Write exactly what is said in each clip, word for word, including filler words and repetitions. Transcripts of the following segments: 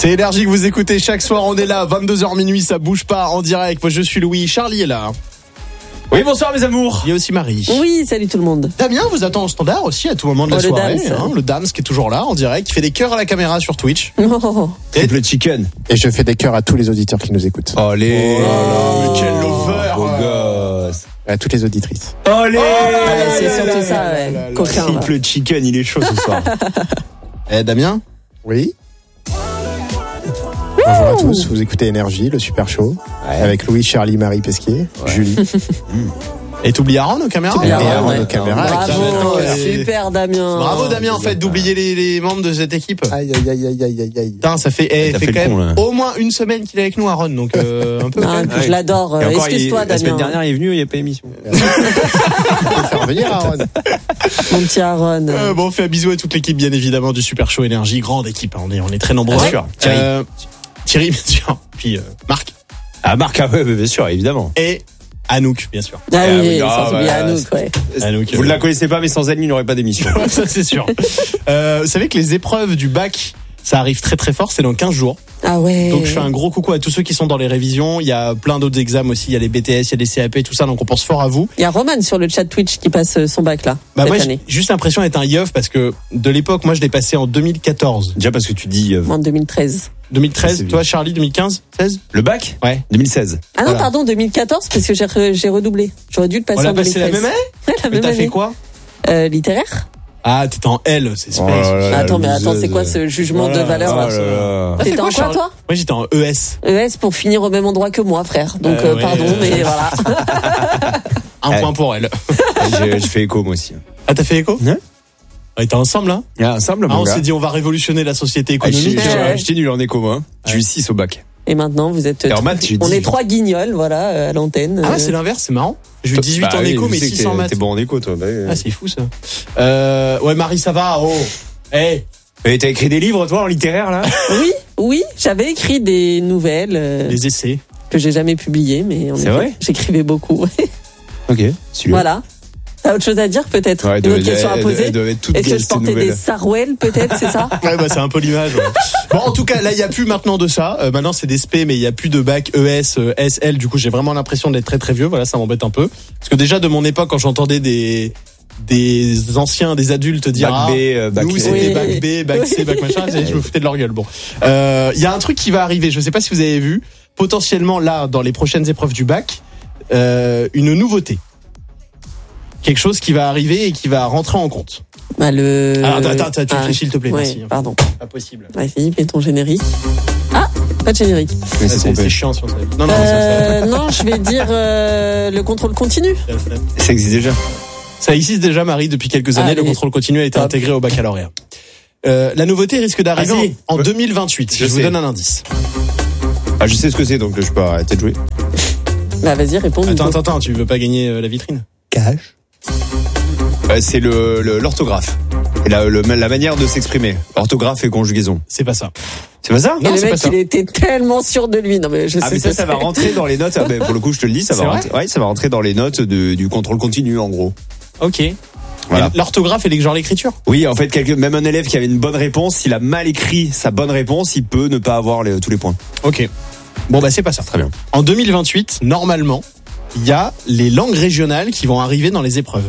C'est Énergie que vous écoutez chaque soir, on est là, vingt-deux heures minuit, ça bouge pas en direct. Moi je suis Louis, Charlie est là. Oui, bonsoir mes amours. Il y a aussi Marie. Oui, salut tout le monde. Damien vous attend au standard aussi à tout moment de la oh, soirée. Le Dams, hein, le Dams qui est toujours là en direct, qui fait des cœurs à la caméra sur Twitch. Oh. Et le chicken. Et je fais des cœurs à tous les auditeurs qui nous écoutent. Allez. Oh là là, mais quel lover. Beau gosse. À toutes les auditrices. Allez. Ouais, c'est surtout ça, ouais. Coquin. là. Triple chicken, il est chaud ce soir. Eh Damien. Oui. Bonjour à tous, vous écoutez Énergie, le super show, Ouais. avec Louis, Charlie, Marie Pesquier, Julie. Et t'oublies Aaron aux caméras T'oublies Et Aaron, Aaron ouais. aux caméras. Bravo, Et- super Damien. Bravo Damien en fait d'oublier les, les membres de cette équipe. Aïe, aïe, aïe, aïe, aïe, aïe, aïe. Putain, ça fait, eh, T'as fait fait quand le con, même là. au moins une semaine qu'il est avec nous Aaron, donc euh, un peu. Ah, quand même. que je l'adore. Et encore, Excuse-toi il- La semaine Damien. dernière, il est venu, il n'y a pas émission. On peut faire venir Aaron. Mon petit Aaron. Euh, bon, on fait un bisou à toute l'équipe, bien évidemment, du Super Show Énergie. Grande équipe, hein, on est, on est très nombreux. Bien sûr. Thierry. Euh, Thierry, bien sûr. Puis euh, Marc. Ah, Marc, ah ouais, bien sûr, évidemment. Et Anouk, bien sûr. Ah Ah oui, oui, sans ah, oublier bah, Anouk, ouais. Anouk, Vous euh, ne la connaissez pas, mais sans elle, il n'y aurait pas d'émission. ça, c'est sûr. Euh, vous savez que les épreuves du bac, ça arrive très très fort, c'est dans quinze jours. Ah ouais. Donc je fais un gros coucou à tous ceux qui sont dans les révisions. Il y a plein d'autres examens aussi, il y a les B T S, il y a les C A P, tout ça, donc on pense fort à vous. Il y a Roman sur le chat Twitch qui passe son bac là, Bah cette moi, j'ai année. juste l'impression d'être un yeuf parce que de l'époque, moi je l'ai passé en deux mille quatorze. Déjà parce que tu dis euh, En deux mille treize. deux mille treize, C'est toi Charlie, deux mille quinze, seize. le bac Ouais. deux mille seize. Ah non, Voilà. pardon, deux mille quatorze, parce que j'ai, re- j'ai redoublé. J'aurais dû le passer On l'a en deux mille passé treize. la même année. la Mais même t'as année. fait quoi? euh, Littéraire. Ah, t'étais en L, c'est space. Oh là là. Attends, mais loseuse. attends, c'est quoi ce jugement Voilà. de valeur Oh là là là. Ah, c'est T'étais en quoi Charles toi? Moi j'étais en E S. E S pour finir au même endroit que moi, frère. Donc Euh, euh, ouais. pardon, mais voilà. Un Ouais. point pour elle. J'ai j'ai fait écho moi aussi. Ah, t'as fait écho? Ouais. On était ensemble là. Ah, ensemble, Ah, mon on gars. s'est dit on va révolutionner la société Ah, J'étais économique. Ouais. j'étais nul en écho, moi. hein. J'ai eu six au bac. Et maintenant, vous êtes. Et en maths, j'ai on dix. est trois guignols, voilà, euh, à l'antenne. Ah Euh, ouais, c'est l'inverse, c'est marrant. J'ai eu dix-huit Bah en oui, écho, je mais sais que six en t'es- maths. T'es bon en écho, toi. Bah, oui. Ah, c'est fou ça. Euh, ouais, Marie, ça va. Oh. Eh. Et t'as écrit des livres, toi, en littéraire, là Oui, oui, j'avais écrit des nouvelles euh, Les essais. que j'ai jamais publiées, mais en C'est effet, vrai j'écrivais beaucoup. Ok, celui-là. Voilà. T'as autre chose à dire peut-être? Ouais, Une doit- autre question à elles- poser? elles doivent être toutes Est-ce que belles, je ces portais des nouvelles. sarouels peut-être, c'est ça? Ouais, bah c'est un peu l'image. Ouais. Bon, en tout cas, là, il y a plus maintenant de ça. Euh, maintenant, c'est des S P, mais il y a plus de bac E S, euh, S L. Du coup, j'ai vraiment l'impression d'être très très vieux. Voilà, ça m'embête un peu. Parce que déjà de mon époque, quand j'entendais des des anciens, des adultes dire Bac ah, B, euh, bac nous C. c'était Oui. bac B, bac C, Oui. bac machin, je me foutais de leur gueule. Bon, Euh, il y a un truc qui va arriver. Je sais pas si vous avez vu. Potentiellement là, dans les prochaines épreuves du bac, euh, une nouveauté. Quelque chose qui va arriver et qui va rentrer en compte. Bah, le. Alors, attends, attends, attends, tu Ah, fais s'il te plaît, ouais, merci. Pardon. Pas possible. Vas-y, mets ton générique. Ah, pas de générique. Mais Ah, c'est C'est trompé. c'est chiant sur ça. Non, non, Euh, non, je vais dire euh, le contrôle continu. ça, ça, ça- Ça existe déjà. ça existe déjà, Marie, depuis quelques années. Allez. Le contrôle continu a été Hop. intégré au baccalauréat. Euh, la nouveauté risque d'arriver Ah, si. en, en Ouais. deux mille vingt-huit. Je, Je vous sais. donne un indice. Ah, je sais ce que c'est, donc je peux arrêter de jouer. Bah, vas-y, réponds. Attends, Nico. attends, attends, tu veux pas gagner euh, la vitrine? Cache. C'est le le- l'orthographe. Et la, le- la manière de s'exprimer. Orthographe et conjugaison. C'est pas ça. C'est pas ça Et Non, le c'est mec, pas ça. il était tellement sûr de lui. Non, mais je Ah sais mais ça, pas ça ce va que- rentrer dans les notes. Ah, ben, pour le coup, je te le dis, ça C'est va vrai rentrer. Ouais, ça va rentrer dans les notes de, du contrôle continu, en gros. Ok. Voilà. Et l'orthographe et les- genre l'écriture. Oui, en fait, quelque, même un élève qui avait une bonne réponse, s'il a mal écrit sa bonne réponse, il peut ne pas avoir les- tous les points. Ok. Bon, bah, c'est pas ça. Très bien. En deux mille vingt-huit, normalement, il y a les langues régionales qui vont arriver dans les épreuves.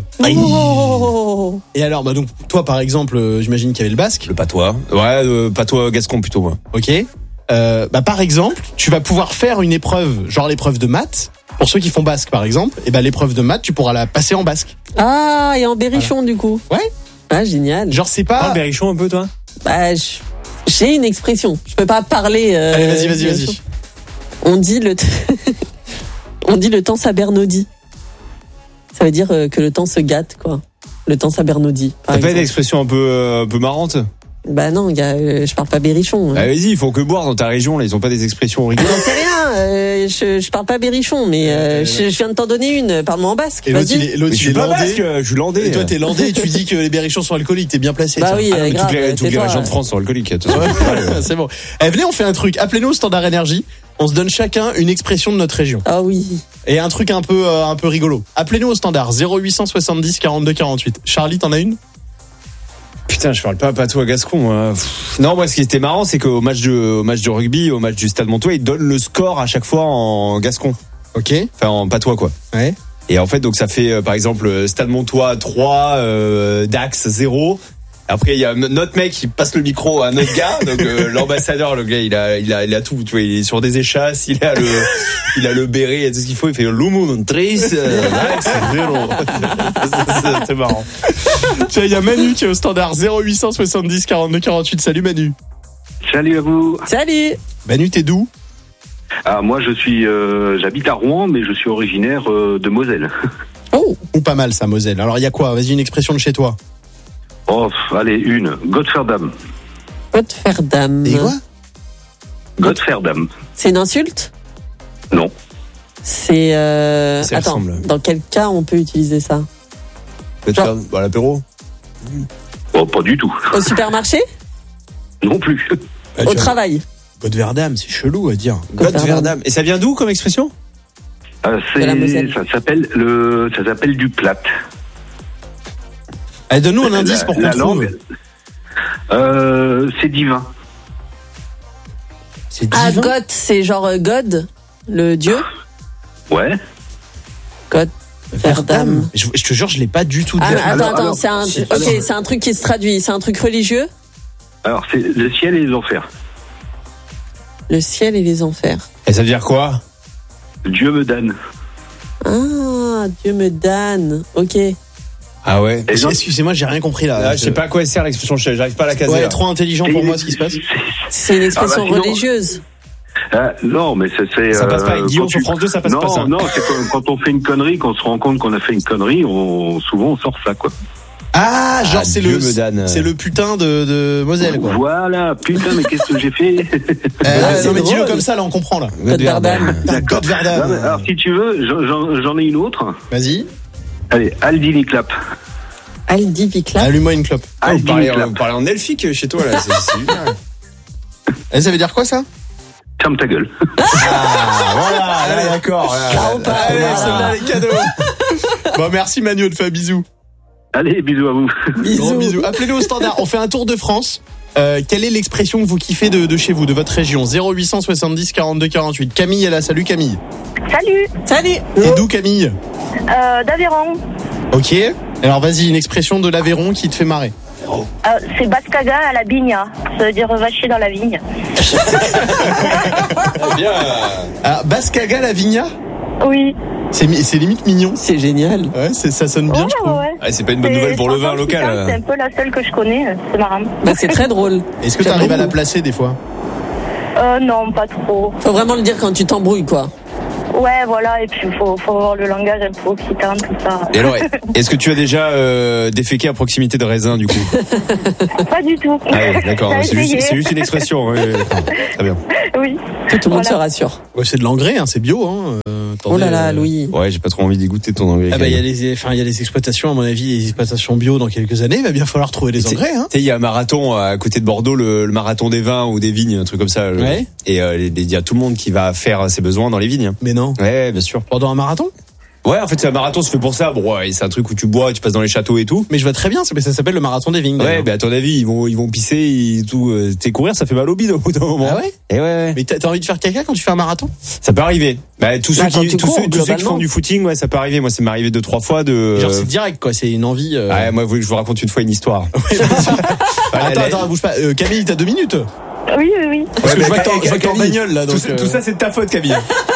Oh. Et alors, bah, donc, toi, par exemple, euh, j'imagine qu'il y avait le basque. Le patois. Ouais, euh, patois gascon plutôt, moi. Ok. Euh, bah, par exemple, tu vas pouvoir faire une épreuve, genre l'épreuve de maths. Pour ceux qui font basque, par exemple, et bah, l'épreuve de maths, tu pourras la passer en basque. Ah, et en berrichon, du coup. Ouais. Ah, génial. Genre, c'est Parle pas. berrichon un peu, toi. Bah, je- j'ai une expression. Je peux pas parler. euh, Allez, vas-y, vas-y, vas-y. On dit le. t- On dit le temps s'abernaudit. Ça veut dire euh, que le temps se gâte, quoi. Le temps s'abernaudit. par T'as pas une exemple. expression un peu, euh, un peu marrante? Bah non, gars, euh, je parle pas berrichon. hein. Ah, vas-y, il faut que boire dans ta région, là. Ils ont pas des expressions rigolotes. J'en sais rien, euh, je, je parle pas berrichon, mais euh, je, je viens de t'en donner une. Parle-moi en basque. Et l'autre, il Vas-y. est, l'autre, Mais il je suis est pas landais. basque, je suis landais. Et toi, t'es landais et tu dis que les berrichons sont alcooliques. T'es bien placé. Bah tiens. oui, Ah, non, euh, mais grave. toutes les, toutes les tais-toi. régions de France sont alcooliques. attention. C'est bon. Eh, venez, on fait un truc. Appelez-nous au standard énergie. On se donne chacun une expression de notre région. Ah oui. Et un truc un peu, euh, un peu rigolo. Appelez-nous au standard zéro huit cent soixante-dix quarante-deux quarante-huit. Charlie, t'en as une? Putain, je parle pas patois gascon. Moi. Pff, non, moi, ce qui était marrant, c'est qu'au match de, au match de rugby, au match du Stade Montois, ils donnent le score à chaque fois en gascon. Ok. Enfin, en patois, quoi. Ouais. Et en fait, donc ça fait, euh, par exemple, Stade Montois trois, euh, Dax zéro. Après, il y a notre mec qui passe le micro à notre gars, donc euh, l'ambassadeur, le gars, il a, il a, il a tout, tu vois, il est sur des échasses, il a le, il a le béret, il a tout ce qu'il faut, il fait l'humour tris, euh, Dax zéro. c'est, c'est marrant. Tiens, il y a Manu qui est au standard zéro huit cent soixante-dix quarante-deux quarante-huit. Salut Manu. Salut à vous. Salut. Manu, t'es d'où? Ah, moi, je suis, euh, j'habite à Rouen, mais je suis originaire euh, de Moselle. Oh. Ou pas mal ça, Moselle. Alors il y a quoi? Vas-y, une expression de chez toi. Oh, allez, une. Godferdam. Godferdam. Et quoi? Godferdam. C'est une insulte? Non. C'est. Euh... Ça Attends, ressemble. dans quel cas on peut utiliser ça? Peut-être Genre- faire bah, l'apéro. Oh, pas du tout. Au supermarché? Non plus. Ah, Au tu- travail? Godverdam, c'est chelou à dire. Godverdam. Et ça vient d'où comme expression? Euh, De la Moselle. c'est, ça s'appelle le, ça s'appelle du plate. Allez, donne-nous un indice La- pour qu'on la trouve. langue. Euh, c'est divin. C'est Ah, divin. God, c'est genre euh, God, le dieu? Ouais. Godferdam. Je, je te jure, je l'ai pas du tout dit. Ah, attends, Alors, attends, alors, c'est un, si- ok, alors- c'est un truc qui se traduit. C'est un truc religieux? Alors, c'est le ciel et les enfers. Le ciel et les enfers. Et ça veut dire quoi? Dieu me donne. Ah, Dieu me damne. Ok. Ah ouais. Et non, Excusez-moi, j'ai rien compris là. Ah, je sais pas à quoi elle sert l'expression, je- j'arrive pas à la caser. Ouais, là. trop intelligent pour moi ce qui se passe. C'est une expression Ah bah, sinon- religieuse. Ah, non, mais c'est. c'est, Ça passe pas avec euh, Guillaume quand sur tu- France deux, ça passe non, pas ça. Non, c'est quand, quand on fait une connerie, qu'on se rend compte qu'on a fait une connerie, on, souvent on sort ça, quoi. Ah, genre Ah, c'est Dieu le me donne. c'est le putain de, de Moselle quoi. Voilà, putain, mais qu'est-ce que j'ai fait? Euh, c'est non mais dis-le drôle. comme ça là on comprend là. Godverdam. Ah, Godverdam. Non, mais alors, si tu veux, j'en- j'en, j'en ai une autre. Vas-y, Allez, Aldini Clap. Aldi Vicla. allume-moi une clope. Ah, vous Aldini parlez, Clap. vous parlez en elfique chez toi là, c'est, c'est génial. Eh, ça veut dire quoi ça? Ferme ta gueule. Ah voilà, là, d'accord. là, Ciao, là, pas. là, Allez, là. celle-là, les cadeaux. Bon, merci Manu, on te fait un bisou. Allez, bisous à vous. Gros Bisous. bisous. Appelez-le au standard. On fait un tour de France. Euh, quelle est l'expression que vous kiffez de, de chez vous, de votre région? zéro huit cent soixante-dix quarante-deux quarante-huit. Camille est là. Salut Camille. Salut, Salut. Et d'où Camille? euh, d'Aveyron. Ok. Alors vas-y, une expression de l'Aveyron qui te fait marrer. Euh, c'est Bascaga à la bigna. Ça veut dire vacher dans la vigne. Bien. Ah, Bascaga la Vigna? Oui. C'est, mi- c'est limite mignon. C'est génial. Ouais, c'est, ça sonne bien, Ouais, je trouve. ouais, ouais. Ah, c'est pas une bonne C'est- nouvelle pour le vin franchement, local. putain, C'est euh. un peu la seule que je connais. C'est marrant. Bah, c'est très drôle. Est-ce que J'aime t'arrives à la beaucoup. placer des fois? Euh, non, pas trop. Faut vraiment le dire quand tu t'embrouilles, quoi. Ouais, voilà. Et puis, faut, faut avoir le langage un peu occitan, tout ça. Et alors, est-ce que tu as déjà euh, déféqué à proximité de raisin du coup? Pas du tout. Ah ouais, d'accord. T'as C'est juste, essayé. c'est juste une expression. Ouais, ouais, d'accord. Très bien. Oui. Que tout le monde Voilà. se rassure. Ouais, c'est de l'engrais, hein, c'est bio. Hein. Euh, Oh là attendez, là, euh, Louis. Ouais, j'ai pas trop envie d'égoûter ton anglais. Ah bah il y a les, enfin il y a les exploitations à mon avis, les exploitations bio dans quelques années. Il va bien falloir trouver les C'est- engrais. Hein. Tu sais, il y a un marathon à côté de Bordeaux, le, le marathon des vins ou des vignes, un truc comme ça. le- Ouais. Et euh, les- il y a tout le monde qui va faire ses besoins dans les vignes. hein. Mais non. Ouais, bien sûr. Pendant un marathon. Ouais, en fait, c'est un marathon, c'est fait pour ça. Bon, ouais, c'est un truc où tu bois, tu passes dans les châteaux et tout. Mais je vois très bien, ça, mais ça s'appelle le marathon des vignes. Ouais, d'ailleurs. mais à ton avis, ils vont, ils vont pisser, ils, tout. Euh, t'es courir, ça fait mal au bide au bout d'un moment. Ah ouais. Et ouais, ouais. Mais t'as, t'as envie de faire caca quand tu fais un marathon? Ça peut arriver. Bah, tous Bah, ceux quand qui, tu tous cours, ceux, tous ceux qui globalement. font du footing, ouais, ça peut arriver. Moi, ça m'est arrivé deux, trois fois de. Genre euh, c'est direct quoi, c'est une envie. Euh... Ouais, moi, vous voulez que je vous raconte une fois une histoire. Ouais, vas-y. Ouais, attends, la- attends, bouge pas. Euh, Camille, t'as deux minutes. Oui, oui, oui. Parce que Ouais, je vois mais que t'es en- je vois que t'es en Camille, bagnole là. tout, Donc, ça- euh, tout ça, c'est de ta faute, Camille.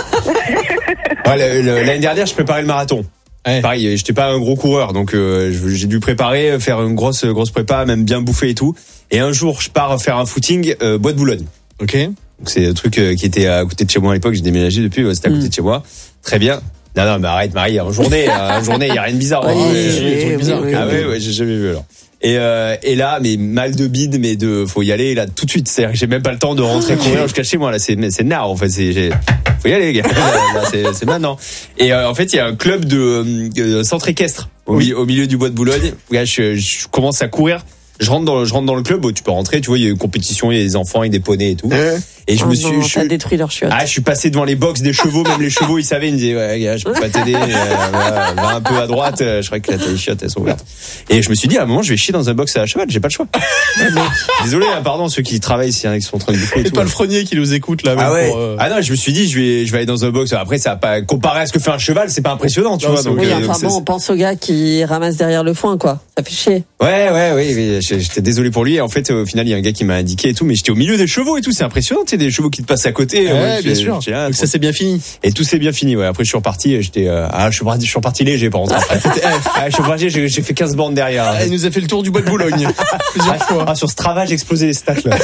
Ouais, le- le- l'année dernière, je préparais le marathon. Ouais. Pareil, j'étais pas un gros coureur, donc euh, je- j'ai dû préparer, faire une grosse grosse prépa, même bien bouffer et tout. Et un jour, je pars faire un footing, euh, Bois de Boulogne. Ok. Donc c'est un truc euh, qui était à côté de chez moi à l'époque. J'ai déménagé depuis, ouais, c'était à côté Mm. de chez moi. Très bien. Non, non, mais arrête, Marie, en journée, en journée, il y a rien de bizarre. Oui, hein. oui, Euh, oui, des trucs oui, bizarres, oui, quand Ah même. ouais, ouais, j'ai jamais vu alors. Et, euh, et là, mais mal de bide, mais de, faut y aller là tout de suite. C'est-à-dire que j'ai même pas le temps de rentrer courir jusqu'à chez moi là. C'est, c'est nard en fait. C'est, j'ai, faut y aller, les gars. Là, c'est, c'est maintenant. Et euh, en fait, il y a un club de, de centre équestre au, Oui. milieu, au milieu du bois de Boulogne. Là, je, je commence à courir. Je rentre dans, je rentre dans le club. Tu peux rentrer. Tu vois, il y a une compétition, il y a des enfants, il y a des poneys et tout. Et je Oh me non, suis, je t'as suis, détruit leur chiotte. ah, je suis passé devant les box des chevaux, même les chevaux, ils savaient, ils me disaient, ouais, gars, je peux pas t'aider, euh, va, va un peu à droite, euh, je crois que là, t'as les chiottes, elles sont ouvertes. Et je me suis dit, à un moment, je vais chier dans un box à cheval, j'ai pas le choix. Désolé, hein, pardon, ceux qui travaillent, si, hein, qui sont en train de bouffer et C'est tout. pas le Frenier qui nous écoute là. Ah même ouais. pour, euh, Ah non, je me suis dit, je vais, je vais aller dans un box. Après, ça va pas, comparé à ce que fait un cheval, c'est pas impressionnant, tu Non, vois. c'est Donc, Oui, euh, enfin donc c'est- bon, on pense au gars qui ramasse derrière le foin, quoi. Ça fait chier. Ouais, ouais, oui, oui, j'étais désolé pour lui. Et en fait, au final, il y a un gars qui m'a indiqué et tout, mais j'étais au milieu des chevaux et tout. C'est impressionnant, tu sais, des chevaux qui te passent à côté. Ouais, Ouais, bien j'ai- sûr. j'ai- ah, Donc ça c'est bien fini. Et tout s'est bien fini, ouais. Après, je suis reparti et j'étais, euh, ah, je suis reparti, je suis reparti léger, par contre. Après. Ah, je suis reparti, j'ai j'ai fait quinze bornes derrière. Ah, il nous a fait le tour du bois de Boulogne plusieurs fois. Ah, sur Strava, j'ai explosé les stats, là.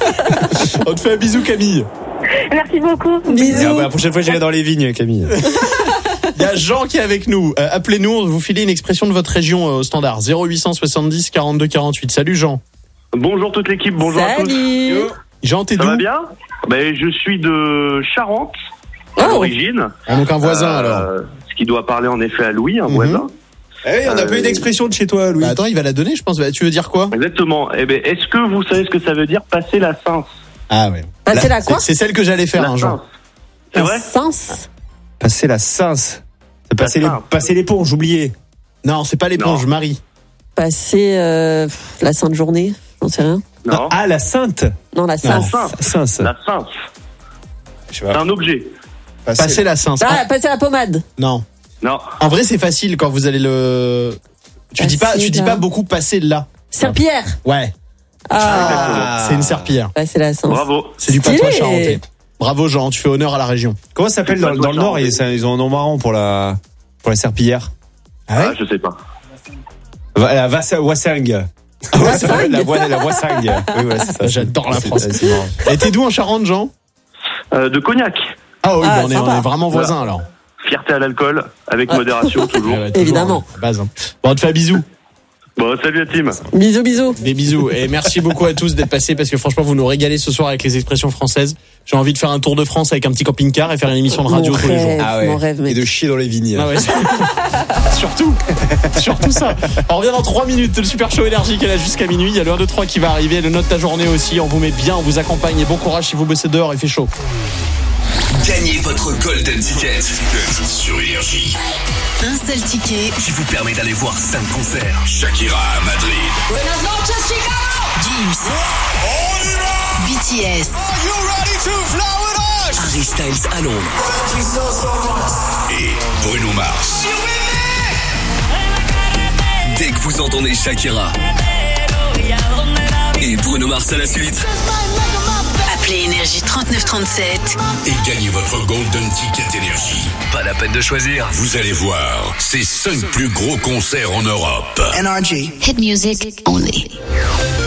On te fait un bisou Camille. Merci beaucoup. Et, Bisous. ah, bah, la prochaine fois, j'irai dans les vignes, Camille. Il y a Jean qui est avec nous. Euh, appelez-nous, on va vous filer une expression de votre région euh, au standard. zéro huit cent soixante-dix quarante-deux quarante-huit. Salut Jean. Bonjour toute l'équipe, bonjour à tous. Salut. Jean, t'es Ça d'où? va bien? Ben, je suis de Charente, Oh. à l'origine. Ah, donc un voisin Euh, alors. Ce qui doit parler en effet à Louis, un Mhm. voisin. Eh oui, on a Euh, pas eu d'expression de chez toi, Louis. Bah, attends, il va la donner, je pense. Bah, tu veux dire quoi? Exactement. Eh ben, est-ce que vous savez ce que ça veut dire passer la Cince? Ah ouais. Passer la quoi? C'est c'est celle que j'allais faire, La hein, Jean. Cince. C'est vrai? Sens. Passer la cince. C'est passer, les, cince. passer l'éponge, oublié. Non, c'est pas l'éponge, Non. Marie. Passer euh, la sainte journée. J'en sais rien. Non. Ah, la sainte. Non, la La Cince. Cince. Cince. La Cince. Je sais C'est pas. un objet. Passer la cince. Ah, passer la pommade. Non. Non. En vrai, c'est facile quand vous allez le. Tu dis pas, Passer tu dis là. pas beaucoup passer là. Serpillière. Ouais. Ah. C'est une serpillière. Passer la Cince. Bravo. C'est du Stylé. patois charentais. Bravo Jean, tu fais honneur à la région. Comment ça s'appelle dans, dans le Nord? Ils, ils ont un nom marrant pour la, pour la serpillière. Ah, je sais pas. Va- La Vassa- Wassang. Wassang. La voix, la Wassang. Oui, ouais, c'est ça. J'adore la C'est- France. c'est marrant. Et t'es d'où en Charente, Jean? Euh, de Cognac. Ah oui, Ah, bah, on, est, sympa. on est vraiment voisins alors. Fierté à l'alcool, avec Ah. modération toujours. Ouais, ouais, toujours, Évidemment. hein, base. hein. Bon, on te fait un bisou. Bon, salut la team. Bisous, bisous. Des bisous. Et merci beaucoup à tous d'être passés parce que franchement, vous nous régalez ce soir avec les expressions françaises. J'ai envie de faire un tour de France avec un petit camping-car et faire une émission de radio Mon tous les jours. rêve. Ah ouais. Mon rêve, mec. Et de chier dans les vignes. Ah ouais, c'est- surtout, surtout ça. On revient dans trois minutes. Le Super Show Énergie qui est là jusqu'à minuit. Il y a le un, deux, trois qui va arriver. Le note ta journée aussi. On vous met bien, on vous accompagne et bon courage si vous bossez dehors. Il fait chaud. Gagnez votre Golden Ticket sur Énergie Un seul ticket. qui vous permet d'aller voir cinq concerts. Shakira à Madrid. Gims. B T S. Harry Styles à Londres. Et Bruno Mars. Dès que vous entendez Shakira et Bruno Mars à la suite, Appelez Énergie trente-neuf trente-sept. et gagnez votre Golden Ticket Énergie. Pas la peine de choisir, vous allez voir ces cinq plus gros concerts en Europe. Hit music only.